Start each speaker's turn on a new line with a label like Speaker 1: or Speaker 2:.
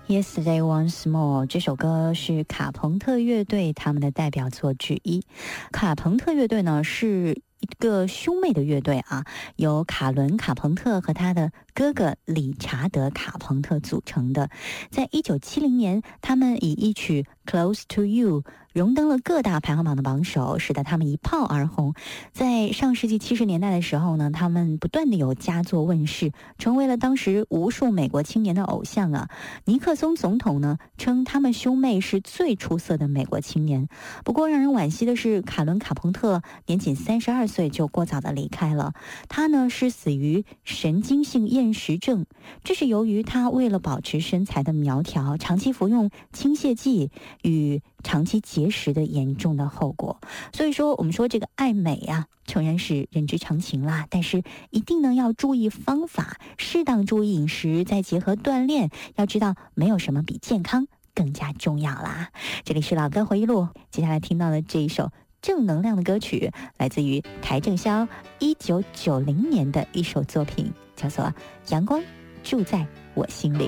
Speaker 1: Yesterday Once More 这首歌是卡朋特乐队他们的代表作之一。卡朋特乐队呢是一个兄妹的乐队啊，由卡伦·卡朋特和他的哥哥理查德·卡朋特组成的。在1970年，他们以一曲 Close to You 荣登了各大排行榜的榜首，使得他们一炮而红。在上世纪70年代的时候呢，他们不断的有佳作问世，成为了当时无数美国青年的偶像啊。尼克松总统呢称他们兄妹是最出色的美国青年。不过让人惋惜的是，卡伦·卡朋特年仅32岁就过早的离开了。他呢是死于神经性厌食症，这是由于他为了保持身材的苗条，长期服用轻泻剂与长期节食的严重的后果。所以说我们说这个爱美啊，诚然是人之常情啦，但是一定呢要注意方法，适当注意饮食，再结合锻炼，要知道没有什么比健康更加重要啦。这里是老歌回忆录，接下来听到的这一首正能量的歌曲，来自于邰正宵1990年的一首作品，叫做《阳光住在我心里》。